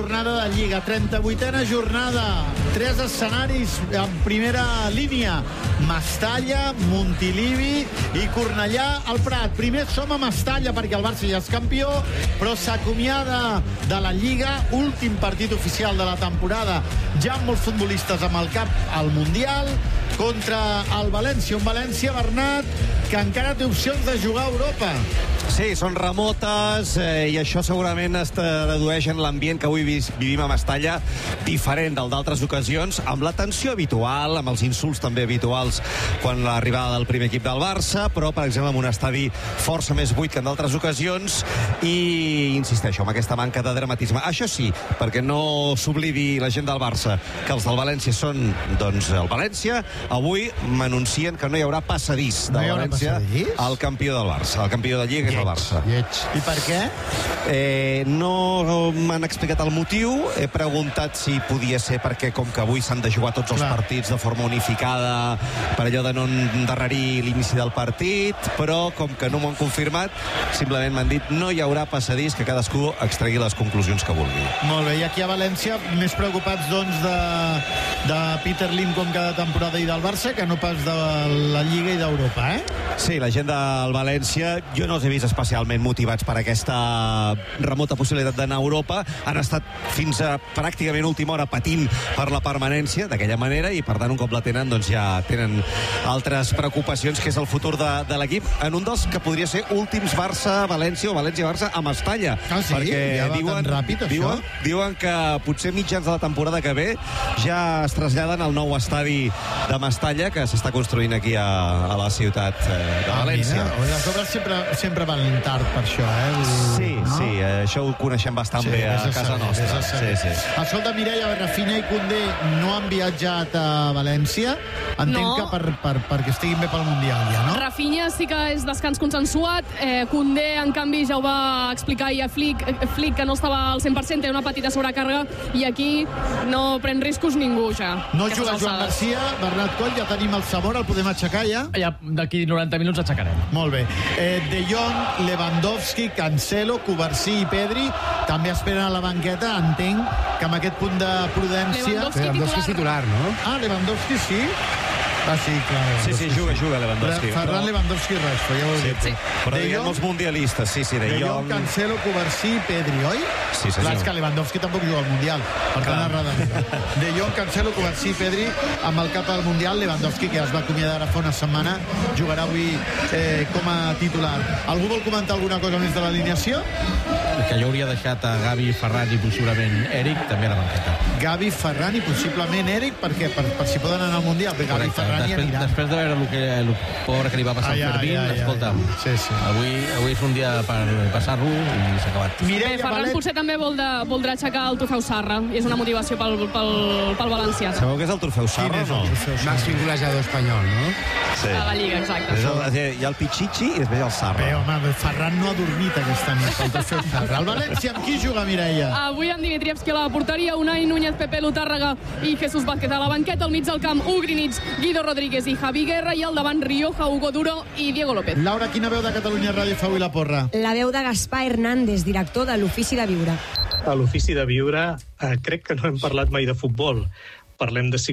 jornada de Lliga, 38a jornada, 3 escenaris en primera línia, Mestalla, Montilivi i Cornellà al Prat. Primer som a Mestalla perquè el Barça ja és campió, però s'acomiada de la Lliga, últim partit oficial de la temporada, ja amb molts futbolistes amb el cap al Mundial, contra el València, un València, Bernat, que encara té opcions de jugar a Europa. Sí, són remotes i això segurament es tradueix en l'ambient que avui vivim a Mestalla, diferent del d'altres ocasions, amb la tensió habitual, amb els insults també habituals quan l'arribada del primer equip del Barça, però, per exemple, amb un estadi força més buit que en d'altres ocasions i, insisteixo, amb aquesta manca de dramatisme. Això sí, perquè no s'oblidi la gent del Barça que els del València són, doncs, el València. Avui m'anuncien que no hi haurà passadís de València al campió del Barça, el campió de Lliga, que és el Barça. I per què? No m'han explicat el motiu. He preguntat si podia ser perquè, com que avui s'han de jugar tots els partits de forma unificada, per allò de no endarrerir l'inici del partit, però com que no m'ho han confirmat, simplement m'han dit no hi haurà passadís, que cadascú extregui les conclusions que vulgui. Molt bé, i aquí a València més preocupats, doncs, de Peter Lim com cada temporada i del Barça, que no pas de la Lliga i d'Europa, Sí, la gent del València, jo no els he vist especialment motivats per aquesta remota possibilitat d'anar a Europa. Han estat fins a pràcticament última hora patint per la permanència d'aquella manera i, per tant, un cop la tenen, doncs ja tenen altres preocupacions, que és el futur de l'equip, en un dels que podria ser últims Barça-València o València-Barça a Mestalla. Sí? Perquè ja va tan ràpid, això? Diuen que potser mitjans de la temporada que ve ja es traslladen al nou estadi de Mestalla, que s'està construint aquí a la ciutat de València. Mira, les obres sempre van tard per això, Sí, això ho coneixem bastant bé a casa nostra. Sí. Escolta, Mireia, Rafinha i Koundé no han viatjat a València? Entenc que perquè estiguin bé pel Mundial, ja, no? Rafinha sí que és descans consensuat. Koundé, en canvi, ja ho va explicar ahir a Flick, que no estava al 100%, té una petita sobrecàrrega, i aquí no pren riscos ningú, ja. No juga Joan Garcia, Bernat Coll, ja tenim el sabor, el podem aixecar ja? Ja d'aquí 90 minuts aixecarem. Molt bé. De Jong, Lewandowski, Cancelo, Cubarsí i Pedri també esperen a la banqueta. Entenc que amb aquest punt de prudència... Lewandowski titular, no? Lewandowski sí. Sí, clar. Sí, juga Lewandowski. Ferran Lewandowski res, però ja ho he dit. Sí. Però diguem els mundialistes, De Jong, Cancelo, Cubarsí, Pedri, oi? Sí, senyor. Clar, és que Lewandowski tampoc juga al Mundial, per tant, De Jong, Cancelo, Cubarsí, Pedri, amb el cap al Mundial. Lewandowski, que ja es va acomiadar ara fa una setmana, jugarà avui com a titular. Algú vol comentar alguna cosa més de l'alineació? Que jo hauria deixat a Gavi, Ferran i possiblement Eric també a la banqueta. Gavi, Ferran i possiblement Eric, per què? Per si poden anar al Mundial. Gavi, Ferran i aniran. Després de veure el pobre que li va passar al Fermín, escolta'm, avui és un dia per passar-lo i s'ha acabat. Ferran potser també voldrà aixecar el trofeu Sarra, i és una motivació pel Valencià. Sabeu què és el trofeu Sarra, no? Màxim golejador espanyol, no? Sí. A la Lliga, exacte. Hi ha el Pichichi i després el Sarra. Bé, home, Ferran no ha dormit aquesta nit pel trofeu Sarra. El València amb qui juga, Mireia? Avui amb Dimitrievski a la porteria, Unai Núñez, Pepe Lutàrrega i Jesús Vázquez a la banqueta, al mig del camp Ugrinich, Guido Rodríguez i Javi Guerra, i al davant Rioja, Hugo Duro i Diego López. Laura, quina veu de Catalunya Ràdio fa avui la porra? La veu de Gaspar Hernández, director de l'Ofici de Viure. A l'Ofici de Viure crec que no hem parlat mai de futbol. Parlem de